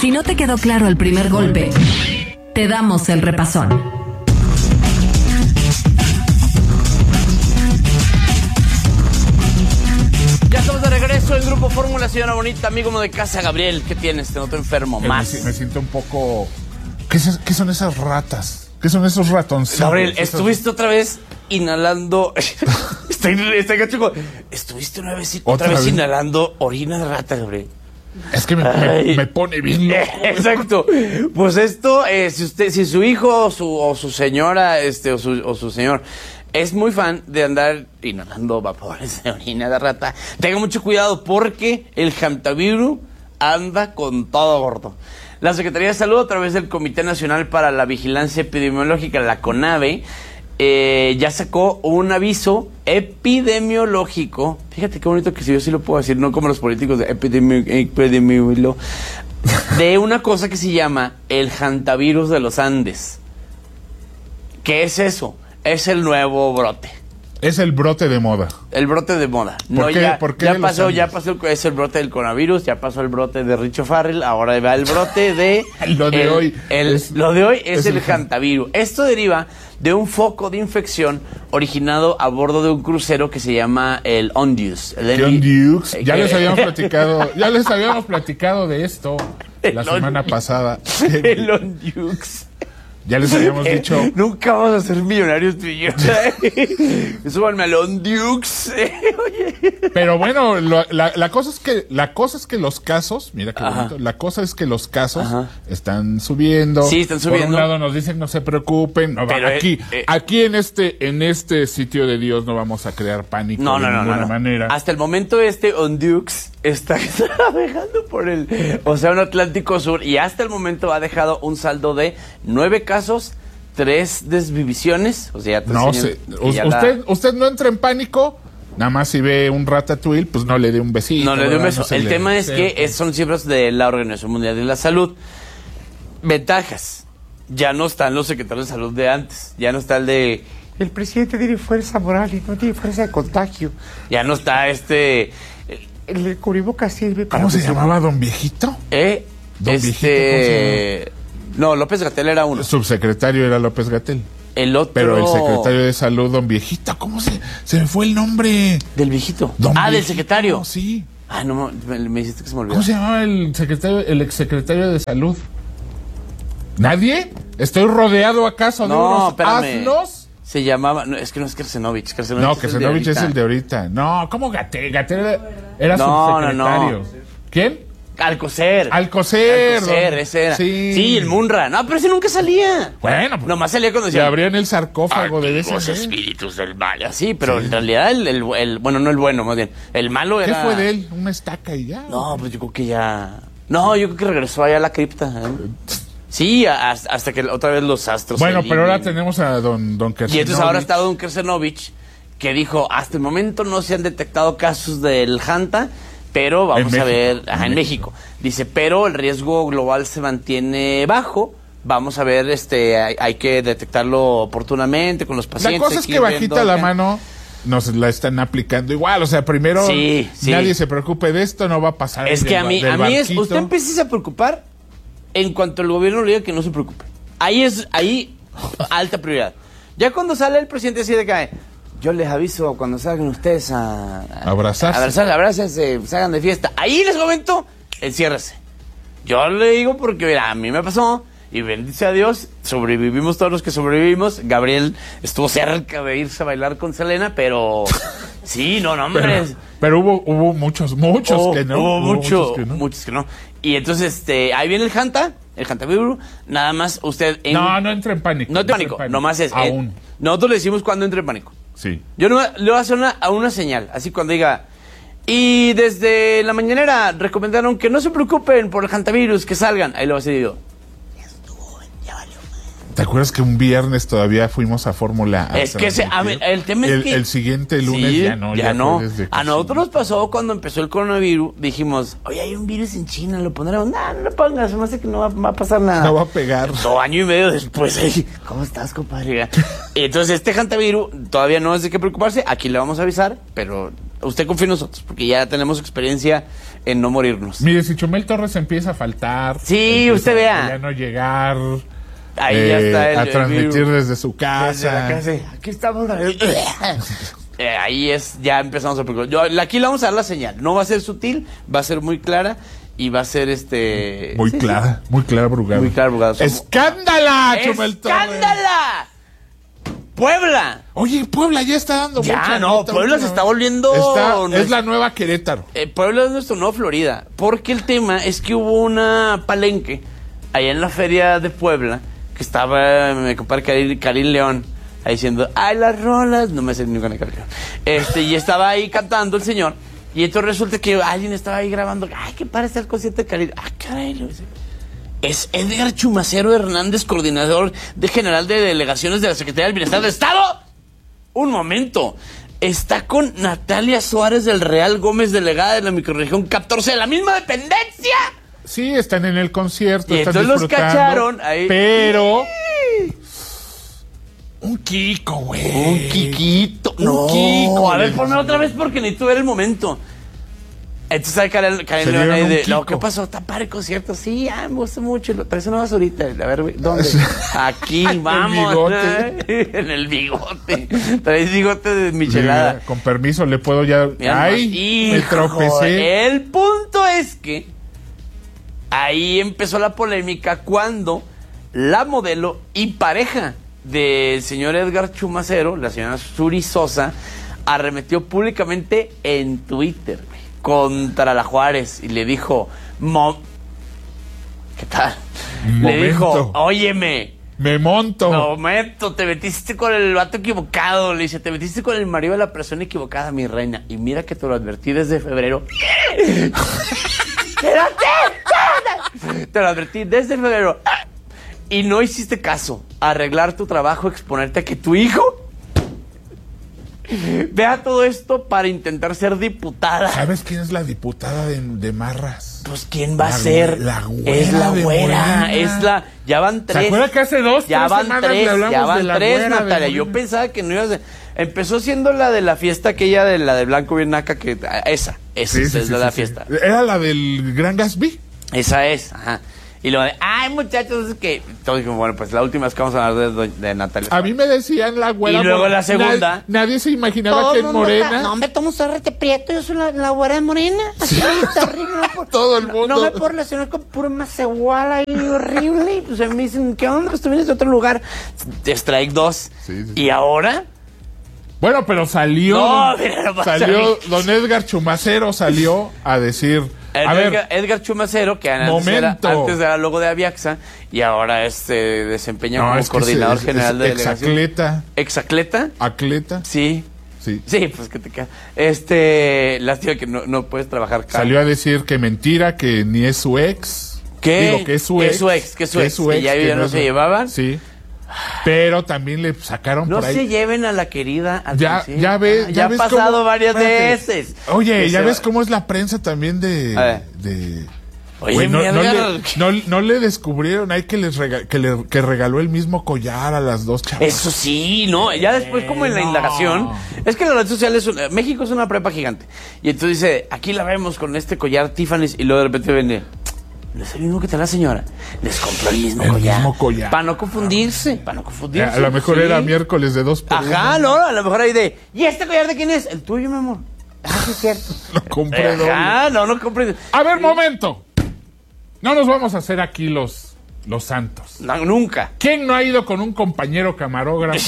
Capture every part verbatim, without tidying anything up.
Si no te quedó claro el primer golpe, te damos el repasón. Ya estamos de regreso en Grupo Fórmula, señora bonita, amigo de casa. Gabriel, ¿qué tienes? Te noto enfermo. Eh, Más. Me, me siento un poco... ¿Qué, es, ¿Qué son esas ratas? ¿Qué son esos ratoncitos? Gabriel, esos... estuviste otra vez inhalando... estoy, estoy gacho. Estuviste una vez, otra, ¿Otra vez, vez inhalando orina de rata, Gabriel. Es que me, me, me pone bien loco. Exacto. Pues esto, eh, si usted, si su hijo o su, o su señora, este, o su, o su señor es muy fan de andar inhalando vapores de orina de rata, tenga mucho cuidado porque el hantavirus anda con todo gordo. La Secretaría de Salud, a través del Comité Nacional para la Vigilancia Epidemiológica, la CONAVE, eh, ya sacó un aviso epidemiológico. Fíjate qué bonito que si yo sí lo puedo decir, no como los políticos de epidemi epidemiológico, de una cosa que se llama el hantavirus de los Andes. ¿Qué es eso? Es el nuevo brote. Es el brote de moda. El brote de moda. ¿Por No, qué? ya, ¿Por qué ya de pasó, los ya pasó, es el brote del coronavirus, ya pasó el brote de Richo Farrell, ahora va el brote de... lo de el, hoy. El, es, lo de hoy es, es el, el hantavirus. Han... Esto deriva de un foco de infección originado a bordo de un crucero que se llama el Ondius. El Ondius. Ya les habíamos platicado, ya les habíamos platicado de esto la el semana Ondius. pasada. El Ondius. Ya les habíamos dicho. Nunca vamos a ser millonarios tú y yo. Súbanme al Ondiux. Pero bueno, lo, la, la cosa es que la cosa es que los casos, mira qué Ajá. bonito, la cosa es que los casos Ajá. están subiendo. Sí, están subiendo. Por un lado nos dicen no se preocupen, no, Pero aquí, eh, eh, aquí en este, en este sitio de Dios no vamos a crear pánico no, de no, no, ninguna no, no. manera. Hasta el momento este Ondiux está navegando por el Océano Atlántico Sur y hasta el momento ha dejado un saldo de nueve casos, tres desvivisiones. O sea, no sé, usted, la... usted no entra en pánico. Nada más si ve un ratatouille, pues no le dé un besito. No le dé un beso. No el le... tema es sí, que sí. son cifras de la Organización Mundial de la Salud. Ventajas. Ya no están los secretarios de salud de antes. Ya no está el de... El presidente tiene fuerza moral y no tiene fuerza de contagio. Ya no está este... El, el cubrebocas sirve para... ¿Cómo se llamaba don Viejito? Eh, Don este... Viejito, no, López-Gatell era uno. El subsecretario era López-Gatell. El otro... Pero el secretario de salud, don Viejito, ¿cómo se...? Se me fue el nombre. Del viejito. Don ah, Viejito, del secretario. Sí. Ah, no, me, me dijiste que se me olvidó. ¿Cómo se llamaba el secretario, el exsecretario de salud? ¿Nadie? ¿Estoy rodeado acaso no, de unos espérame. asnos? Se llamaba... No, es que no es Kersenovich. Kersenovich No, Kersenovich es el de ahorita. No, ¿cómo Gatell? Gatell era, era no, subsecretario. No, no. ¿Quién? Alcocer. Alcocer. Alcocer, ese era. Sí. sí, el Munra. No, pero ese nunca salía. Bueno, pues. Nomás salía cuando se decía. abrían el sarcófago de ese. Los espíritus del mal. Sí, pero sí. En realidad el, el, el. Bueno, no el bueno, más bien. El malo era. ¿Qué fue de él? ¿Una estaca y ya? No, pues yo creo que ya. No, yo creo que regresó allá a la cripta. ¿eh? Sí, a, hasta que otra vez los astros. Bueno, pero ahora tenemos a don, don Kersenovich. Y entonces ahora está don Kersenovich, que dijo: hasta el momento no se han detectado casos del Hanta. Pero vamos a ver, ajá, en México. Dice, pero el riesgo global se mantiene bajo. Vamos a ver, este, hay, hay que detectarlo oportunamente con los pacientes. La cosa es que bajita la mano nos la están aplicando igual. O sea, primero sí, sí. nadie se preocupe de esto, no va a pasar. Es que del, a mí, a mí es, usted empiece a preocupar en cuanto el gobierno le diga que no se preocupe. Ahí es, ahí, alta prioridad. Ya cuando sale el presidente así de cae. Yo les aviso cuando salgan ustedes a... a abrazarse. Abrazarse, abrazarse, se hagan de fiesta. Ahí les comento, enciérrese. Yo le digo porque, mira, a mí me pasó, y bendice a Dios, sobrevivimos todos los que sobrevivimos. Gabriel estuvo cerca de irse a bailar con Selena, pero... sí, no, no, hombre. Pero, pero hubo, hubo muchos, muchos oh, que no. Hubo, hubo mucho, muchos, que no. muchos que no. Y entonces, este, ahí viene el Hanta, el Hantavirus, nada más usted... En... No, no entre en pánico. No entre en pánico, pánico, nomás es... Aún. Eh, nosotros le decimos cuando entre en pánico. Sí. Yo no, le voy a hacer una, a una señal, así cuando diga... Y desde la mañanera recomendaron que no se preocupen por el hantavirus, que salgan. Ahí lo va a decir yo. Ya estuvo, ya valió. ¿Te acuerdas que un viernes todavía fuimos a Fórmula? Es que se, a ver, el tema es el, que... El siguiente lunes sí, ya no. Ya, ya no. A nosotros sí. nos pasó cuando empezó el coronavirus. Dijimos, oye, hay un virus en China, lo pondremos. No, no lo pongas, me hace que no va, va a pasar nada. No va a pegar. Dos años y medio después, ahí, ¿cómo estás, compadre? Entonces, este hantavirus todavía no es de qué preocuparse. Aquí le vamos a avisar, pero Usted confía en nosotros, porque ya tenemos experiencia en no morirnos. Mire, si Chumel Torres empieza a faltar. Sí, usted vea. A ya no llegar. Ahí eh, ya está el, a el transmitir virus. desde su casa. Desde la casa. Aquí estamos. Eh, ahí es, ya empezamos a preocupar. Yo, aquí le vamos a dar la señal. No va a ser sutil, va a ser muy clara y va a ser este. Muy sí, clara, sí. muy clara, Brugado. Muy clara, Brugado. Somos... ¡Escándala, Chumel Torres! ¡Escándala! ¡Puebla! Oye, Puebla ya está dando Ya, mucha no, nota, Puebla se está volviendo... Está- no es la nueva Querétaro. Eh, Puebla es nuestro nuevo Florida. Porque el tema es que hubo una palenque allá en la feria de Puebla que estaba mi compadre Karim, Karim León ahí diciendo, ¡ay, las rolas! No me sé ninguna de Karim León. Este, y estaba ahí cantando el señor. Y entonces resulta que alguien estaba ahí grabando. ¡Ay, qué padre está el concierto de Karim! ¡Ah, caray! Lo dice. Es Edgar Chumacero Hernández, coordinador de general de delegaciones de la Secretaría del Bienestar del Estado. Un momento. Está con Natalia Suárez del Real Gómez, delegada de la microrregión catorce de la misma dependencia. Sí, están en el concierto, Y están entonces los disfrutando, cacharon ahí. Pero... Un Kiko, güey. Un Kikito. Un No, Kiko. a ver, ponme otra vez porque ni tú era el momento. Entonces hay Karen, Karen Se León dieron ahí un de, Kiko. no, ¿qué pasó? Está padre el concierto. Sí, ah, me gusta mucho. Lo traes una basurita. A ver, güey, ¿dónde? Aquí, vamos. bigote. En el bigote. Traes bigote de michelada. Mira, con permiso, le puedo ya... Mira Ay, nomás. me Hijo, tropecé. El punto es que ahí empezó la polémica cuando la modelo y pareja del señor Edgar Chumacero, la señora Suri Sosa, arremetió públicamente en Twitter, güey, contra la Juárez y le dijo, Mo ¿qué tal? Momento. Le dijo, óyeme, Me monto. momento, te metiste con el vato equivocado. Le dice, te metiste con el marido de la persona equivocada, mi reina. Y mira que te lo advertí desde febrero. ¡Espérate! Te lo advertí desde febrero. Y no hiciste caso. Arreglar tu trabajo, exponerte a que tu hijo vea todo esto para intentar ser diputada. ¿Sabes quién es la diputada de, de Marras? Pues ¿quién va La a ser? güe- la güera es la de güera, Morena. es la... Ya van tres. ¿Se acuerda que hace dos, Ya tres van semanas tres, le hablamos ya de van la tres, güera de Natalia. Yo Morena? pensaba que no ibas a... Empezó siendo la de la fiesta aquella de la de Blanco bien naca, que... Esa, esa Sí, es sí, la sí, de la sí, fiesta. sí. Era la del Gran Gatsby. Esa es, ajá. Y luego de, ay, muchachos, es que... Todos dijimos, bueno, pues la última es que vamos a hablar de, de Natalia. A mí me decían la güera. Y luego Mor- la segunda. Nad- nadie se imaginaba Todo que el en mundo está- Morena. No, hombre, tomo rete prieto, yo soy la, la güera de Morena. Así, terrible. No, por- Todo el no- mundo. No, me por relacionar con puro macehual ahí, horrible. Y pues me dicen, ¿qué onda? Pues tú vienes de otro lugar. Strike dos. Sí, sí. ¿Y ahora? Bueno, pero salió. No, mira, no pasa salió. bien. Don Edgar Chumacero salió a decir. A Edgar, ver, Edgar Chumacero, que antes era, Momento. antes era logo de Aviaxa y ahora se desempeña no, como es que coordinador es- es- general de es delegación. Exacleta. ¿Exacleta? Acleta. Sí. Sí. Sí, pues que te queda. Este, lástima que no, no puedes trabajar acá. Salió a decir que mentira, que ni es su ex. ¿Qué? Digo, que es su Que ex. es su ex, que es su ex, que ya- ya no es se su- llevaban. Sí. Pero también le sacaron No por ahí. se lleven a la querida al Ya, principio. ya ves, Ah, ya ha ves pasado cómo- varias espérate. veces. Oye, Que ya se ves va- cómo es la prensa también de... A ver. de Oye, Güey, no, mi no Edgar- le, no, no le descubrieron ahí que les rega- que, le, que regaló el mismo collar a las dos chavas. Eso sí, ¿no? Ya después como en la no. indagación, es que la red social es una- México es una prepa gigante. Y entonces dice, aquí la vemos con este collar Tiffany's y luego de repente viene, ¿no es el mismo que te la señora? Les compró el mismo El collar. mismo collar. Para no confundirse, para no Eh, confundirse. a lo mejor Sí. era miércoles de dos por Ajá, uno. no, a lo mejor hay de, ¿y este collar de quién es? El tuyo, mi amor. Ah, sí es cierto. Lo compré doble. Ajá, no, no compré. A ver, momento. No nos vamos a hacer aquí los, los santos. No, nunca. ¿Quién no ha ido con un compañero camarógrafo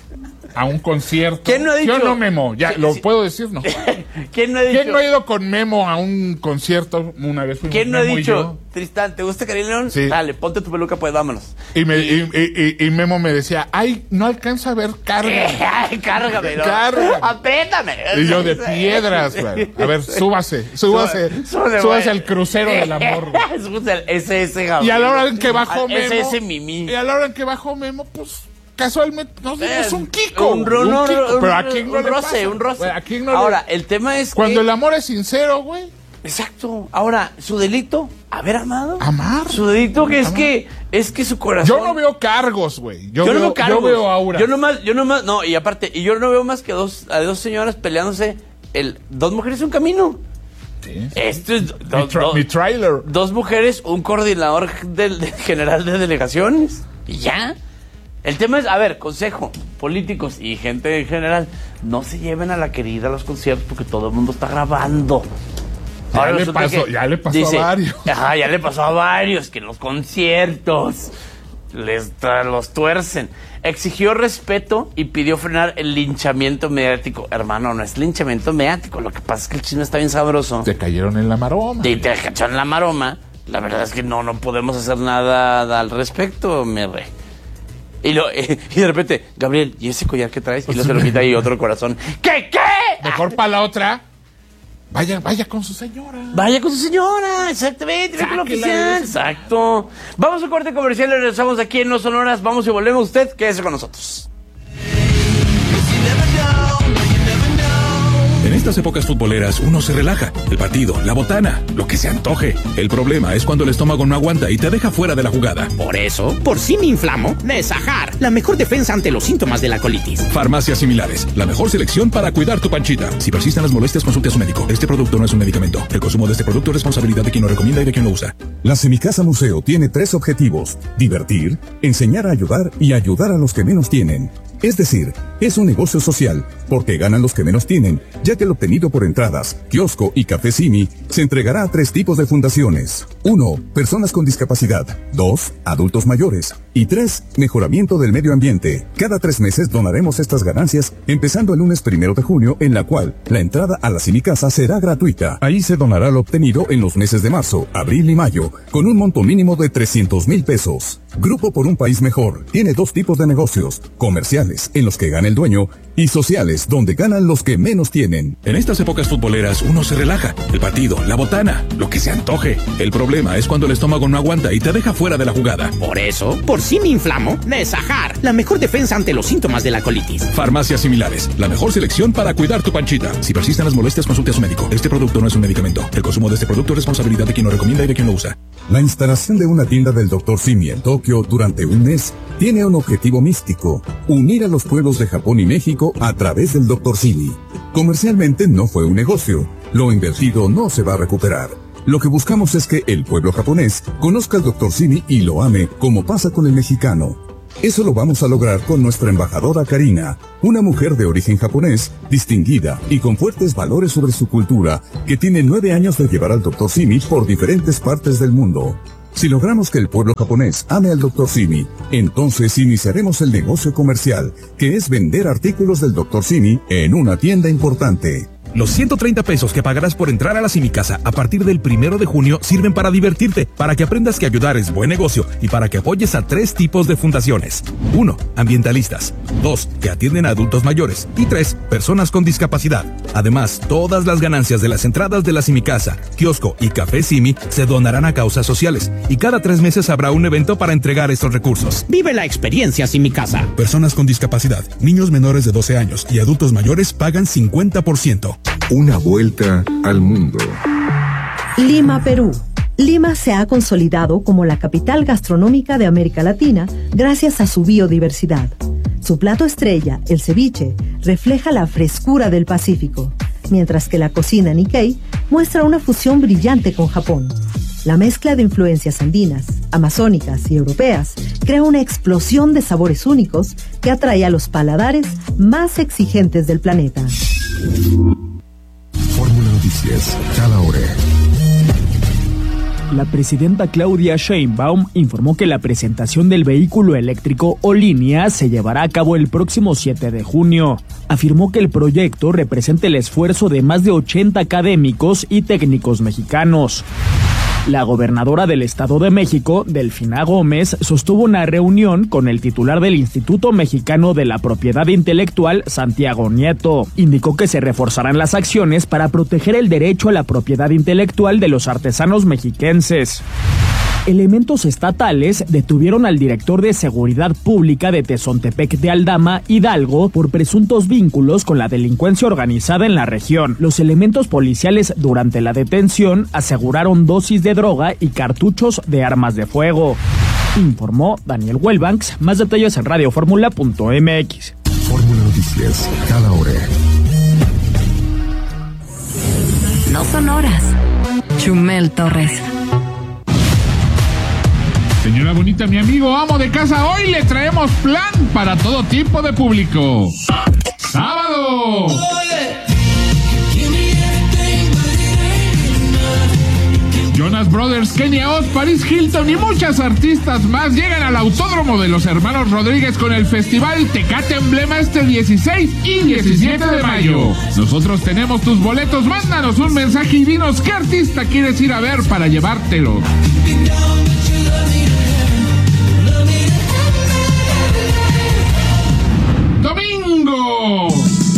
a un concierto? ¿Quién no ha dicho? Yo no, Memo. Ya, Sí, ¿lo sí. puedo decir? No. ¿Quién no ha dicho? ¿Quién no ha ido con Memo a un concierto una vez? Fuimos ¿Quién no ha Memo y dicho, yo. Tristán, ¿te gusta Karim León? Sí. Dale, ponte tu peluca, pues vámonos. Y, me, y, y- y- y Memo me decía, ay, no alcanza a ver carga. Ay, cárgame, ¿no? Cárgame. Apriétame. Y yo de piedras, güey. A ver, súbase, súbase, Súbase, súbase güey. al crucero del amor. güey. Súbase al ese ese Gabriel. Y a la hora en que bajó Memo. Ese ese Mimi. Y a la hora en que bajó Memo, pues, casualmente, nos dimos un Kiko. Un, ro- un no, Kiko. un- Pero a quién no un le roce, pasa? un roce. Güey, ¿a quién no le- Ahora, el tema es Cuando que... el amor es sincero, güey. Exacto. Ahora, su delito, haber amado. Amar. Su delito que es Amar. que es que su corazón. Yo no veo cargos, güey. Yo, Yo veo, no veo cargos. yo veo aura. Yo nomás, yo nomás, no, y aparte, y yo no veo más que dos, a dos señoras peleándose el dos mujeres, un camino. Sí. Esto es do, Mi, do, tra- mi trailer. dos mujeres, un coordinador del, del general de delegaciones. Y ya. El tema es, a ver, consejo, políticos y gente en general, no se lleven a la querida a los conciertos porque todo el mundo está grabando. Ya Ahora le resulta pasó, que ya le pasó dice, a varios. Ajá, ya le pasó a varios que en los conciertos les tra- los tuercen. Exigió respeto y pidió frenar el linchamiento mediático. Hermano, no es linchamiento mediático, lo que pasa es que el chisme está bien sabroso. Te cayeron en la maroma. Y te cachó en la maroma. La verdad es que no, no podemos hacer nada al respecto, mi rey. Y, lo, eh, y de repente, Gabriel, ¿y ese collar que traes? Y luego se lo quita y otro corazón. ¿Qué, qué? Mejor para la otra. Vaya, vaya con su señora. Vaya con su señora, exactamente, ve con la oficial. Exacto. Vamos a un corte comercial y regresamos aquí en No Sonoras. Vamos y volvemos. Usted, quédese con nosotros. En estas épocas futboleras uno se relaja. El partido, la botana, lo que se antoje. El problema es cuando el estómago no aguanta y te deja fuera de la jugada. Por eso, por si me inflamo, Nesajar, la mejor defensa ante los síntomas de la colitis. Farmacias similares, la mejor selección para cuidar tu panchita. Si persisten las molestias, consulte a su médico. Este producto no es un medicamento. El consumo de este producto es responsabilidad de quien lo recomienda y de quien lo usa. La Semicasa Museo tiene tres objetivos: divertir, enseñar a ayudar y ayudar a los que menos tienen. Es decir, es un negocio social, porque ganan los que menos tienen, ya que el obtenido por entradas, kiosco y café Simi se entregará a tres tipos de fundaciones. uno. Personas con discapacidad. dos. Adultos mayores. Y tres. Mejoramiento del medio ambiente. Cada tres meses donaremos estas ganancias, empezando el lunes primero de junio, en la cual la entrada a la Semicasa será gratuita. Ahí se donará lo obtenido en los meses de marzo, abril y mayo, con un monto mínimo de trescientos mil pesos. Grupo por un País Mejor tiene dos tipos de negocios: comerciales, en los que gana el dueño, y sociales, donde ganan los que menos tienen. En estas épocas futboleras uno se relaja. El partido, la botana, lo que se antoje. El problema es cuando el estómago no aguanta y te deja fuera de la jugada. Por eso, por si me inflamo, Nesajar, la mejor defensa ante los síntomas de la colitis. Farmacias similares, la mejor selección para cuidar tu panchita. Si persisten las molestias, consulte a su médico. Este producto no es un medicamento. El consumo de este producto es responsabilidad de quien lo recomienda y de quien lo usa. La instalación de una tienda del doctor Simi en Tokio durante un mes tiene un objetivo místico: unir a los pueblos de Japón y México a través del doctor Simi. Comercialmente no fue un negocio. Lo invertido no se va a recuperar. Lo que buscamos es que el pueblo japonés conozca al doctor Simi y lo ame, como pasa con el mexicano. Eso lo vamos a lograr con nuestra embajadora Karina, una mujer de origen japonés, distinguida y con fuertes valores sobre su cultura, que tiene nueve años de llevar al doctor Simi por diferentes partes del mundo. Si logramos que el pueblo japonés ame al doctor Simi, entonces iniciaremos el negocio comercial, que es vender artículos del doctor Simi en una tienda importante. Los ciento treinta pesos que pagarás por entrar a la Semicasa a partir del primero de junio sirven para divertirte, para que aprendas que ayudar es buen negocio y para que apoyes a tres tipos de fundaciones. uno. Ambientalistas. dos. Que atienden a adultos mayores. Y tres. Personas con discapacidad. Además, todas las ganancias de las entradas de la Semicasa, kiosco y café Simi se donarán a causas sociales. Y cada tres meses habrá un evento para entregar estos recursos. Vive la experiencia Semicasa. Personas con discapacidad, niños menores de doce años y adultos mayores pagan cincuenta por ciento. Una vuelta al mundo. Lima, Perú. Lima se ha consolidado como la capital gastronómica de América Latina gracias a su biodiversidad. Su plato estrella, el ceviche, refleja la frescura del Pacífico, mientras que la cocina Nikkei muestra una fusión brillante con Japón. La mezcla de influencias andinas, amazónicas y europeas crea una explosión de sabores únicos que atrae a los paladares más exigentes del planeta. Fórmula Noticias, cada hora. La presidenta Claudia Sheinbaum informó que la presentación del vehículo eléctrico O-Línea se llevará a cabo el próximo siete de junio. Afirmó que el proyecto representa el esfuerzo de más de ochenta académicos y técnicos mexicanos. La gobernadora del Estado de México, Delfina Gómez, sostuvo una reunión con el titular del Instituto Mexicano de la Propiedad Intelectual, Santiago Nieto. Indicó que se reforzarán las acciones para proteger el derecho a la propiedad intelectual de los artesanos mexiquenses. Elementos estatales detuvieron al director de Seguridad Pública de Tezontepec de Aldama, Hidalgo, por presuntos vínculos con la delincuencia organizada en la región. Los elementos policiales durante la detención aseguraron dosis de droga y cartuchos de armas de fuego. Informó Daniel Huelbanks. Más detalles en radio fórmula punto m x. Fórmula Noticias, cada hora. no son horas. Chumel Torres. Señora bonita, mi amigo amo de casa, hoy le traemos plan para todo tipo de público. ¡Sábado! Jonas Brothers, Kenia Oz, Paris Hilton y muchas artistas más llegan al Autódromo de los Hermanos Rodríguez con el Festival Tecate Emblema este dieciséis y diecisiete de mayo. Nosotros tenemos tus boletos, mándanos un mensaje y dinos qué artista quieres ir a ver para llevártelo.